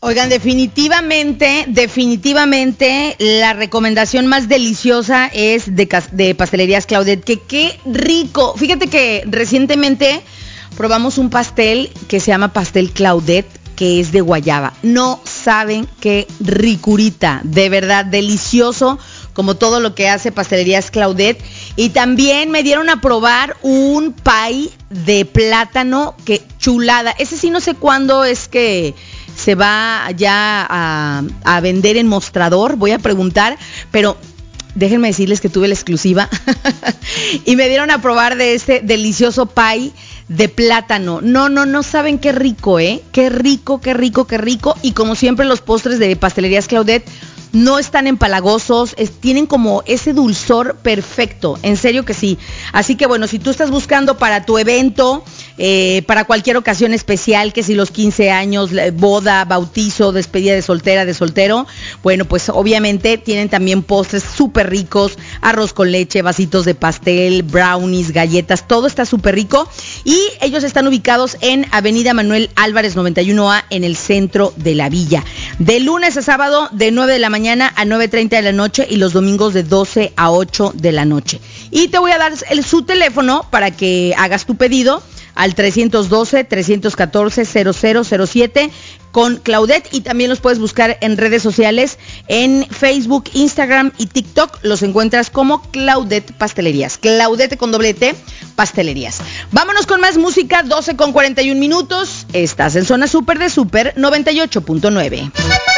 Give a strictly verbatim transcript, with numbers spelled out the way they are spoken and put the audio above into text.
Oigan, definitivamente, definitivamente la recomendación más deliciosa es de, de Pastelerías Claudette, que qué rico. Fíjate que recientemente probamos un pastel que se llama Pastel Claudette, que es de guayaba. No saben qué ricurita, de verdad, delicioso, como todo lo que hace Pastelerías Claudette. Y también me dieron a probar un pie de plátano, que chulada. Ese sí no sé cuándo es que se va ya a, a vender en mostrador, voy a preguntar, pero déjenme decirles que tuve la exclusiva y me dieron a probar de este delicioso pie de plátano. No, no, no saben qué rico, ¿eh? Qué rico, qué rico, qué rico. Y como siempre los postres de Pastelerías Claudette no están empalagosos, es, tienen como ese dulzor perfecto, en serio que sí. Así que bueno, si tú estás buscando para tu evento, eh, para cualquier ocasión especial, que si los quince años, boda, bautizo, despedida de soltera, de soltero, bueno, pues obviamente tienen también postres súper ricos, arroz con leche, vasitos de pastel, brownies, galletas, todo está súper rico. Y ellos están ubicados en Avenida Manuel Álvarez noventa y uno A, en el centro de la villa. De lunes a sábado, de nueve de la mañana mañana a nueve treinta de la noche y los domingos de doce a ocho de la noche. Y te voy a dar el, su teléfono para que hagas tu pedido al trescientos doce, trescientos catorce, cero cero cero siete con Claudette, y también los puedes buscar en redes sociales, en Facebook, Instagram y TikTok. Los encuentras como Claudette Pastelerías. Claudette con doble T, Pastelerías. Vámonos con más música, doce con cuarenta y un minutos. Estás en Zona Super de Super noventa y ocho punto nueve.